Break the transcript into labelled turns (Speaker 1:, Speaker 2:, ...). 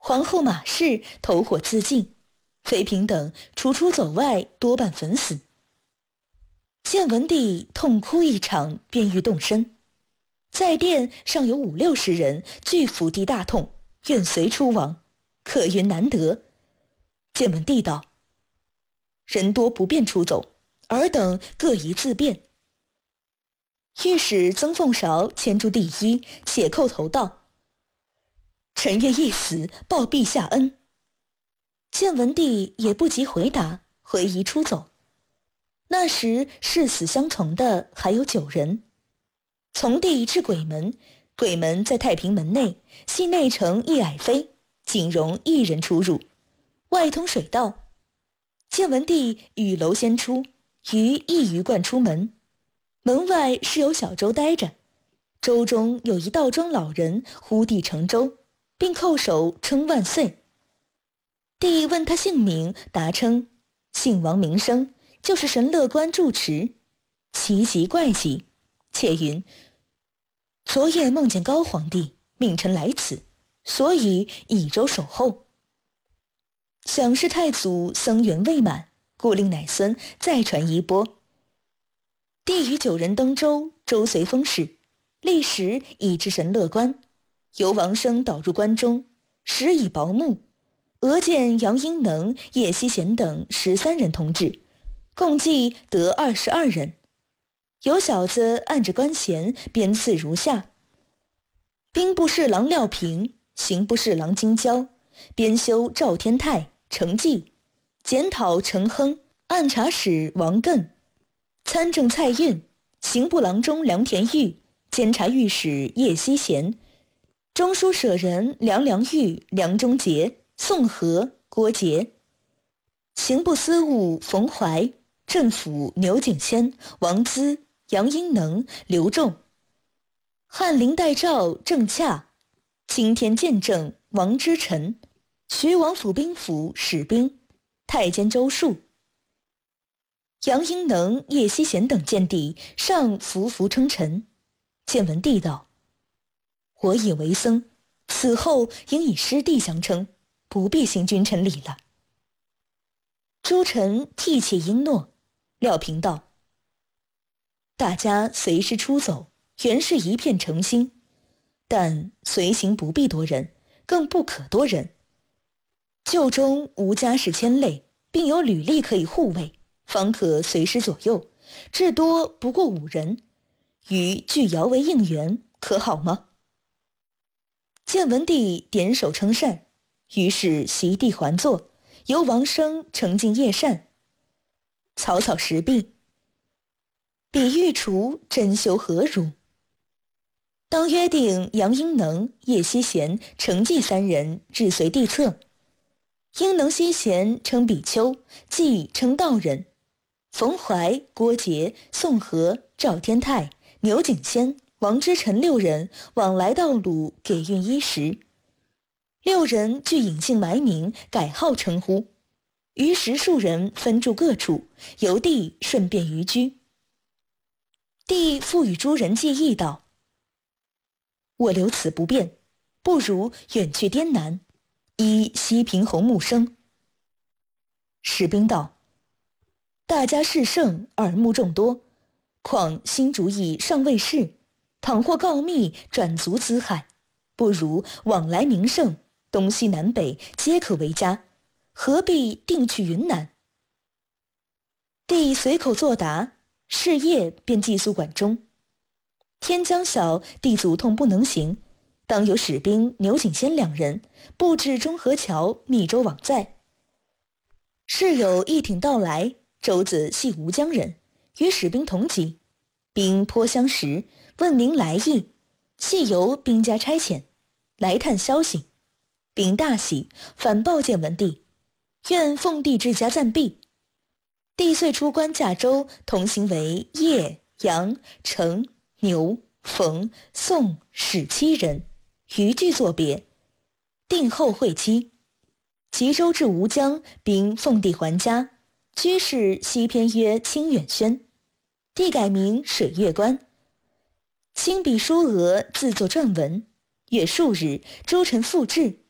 Speaker 1: 皇后马氏投火自尽，妃嫔等楚出走外，多半焚死。建文帝痛哭一场，便欲动身，在殿尚有50-60人，俱伏地大痛，愿随出王，可云难得。建文帝道：人多不便出走，尔等各宜自便。御史曾凤韶牵住第一，且叩头道：臣愿一死，报陛下恩。建文帝也不及回答，回移出走。那时誓死相从的还有9人。从地至鬼门，鬼门在太平门内，系内城一矮妃，仅容1人出入，外通水道。建文帝与楼先出，于一鱼贯出门，门外是有小舟待着，舟中有一道庄老人呼地乘舟，并叩首称万岁。帝问他姓名，答称姓王名声，就是神乐观住持。奇极怪极，且云昨夜梦见高皇帝命臣来此，所以以舟守候。想是太祖僧缘未满，故令乃孙再传衣钵。帝与9人登舟，舟随风驶，历时已至神乐关，由王生导入关中，时已薄暮。俄见杨英能、叶希贤等13人同至，共计得22人。有小子按着官衔编次如下：兵部侍郎廖平，刑部侍郎金交，编修赵天泰、程济，检讨程亨，按察使王艮，参政蔡运，刑部郎中梁田玉，监察御史叶希贤，中书舍人梁良玉、梁中杰、宋和、郭杰，刑部司务冯怀，政府牛景先、王资、杨英能、刘仲，翰林代诏郑洽，钦天监正王之臣，徐王府兵府史兵，太监周树。杨英能、叶希贤等见帝，上伏伏称臣。建文帝道：我已为僧，此后应以师弟相称，不必行君臣礼了。诸臣涕泣应诺。廖平道：大家随师出走，原是一片诚心，但随行不必多人，更不可多人。旧中无家事牵累，并有履历可以护卫，方可随师左右，至多不过5人，与聚瑶为应援，可好吗？建文帝点手称善，于是席地还坐，由王生承进夜膳。草草时毕，比御厨珍馐何如？当约定杨英能、叶希贤、程济3人至随帝侧。英能、希贤称比丘，济称道人，冯怀、郭杰、宋和、赵天泰、牛景先、王之臣6人往来道路，给运衣食。6人俱隐姓埋名，改号称呼，余10数人分住各处，由帝顺便于居。帝复与诸人计议道：我留此不便，不如远去滇南，依西平侯穆生。士兵道：大家势盛，耳目众多，况新主意尚未逝，倘或告密，转足资害，不如往来名胜，东西南北皆可为家，何必定去云南？帝随口作答，是夜便寄宿馆中。天将晓，帝卒痛不能行，当有使兵牛景先2人布置中河桥，密舟往载。事有一艇到来，舟子系吴江人，与使兵同级，兵颇相识，问明来意，系由兵家差遣，来探消息。兵大喜，反报建文帝，愿奉帝之家暂避。帝遂出关驾舟，同行为叶、杨、程、牛、冯、宋、史7人，余俱作别。定后会期，骑舟至吴江，并奉帝还家，居士西偏曰清远轩，帝改名水月关。亲笔书额，自作撰文。约数日，诸臣复至，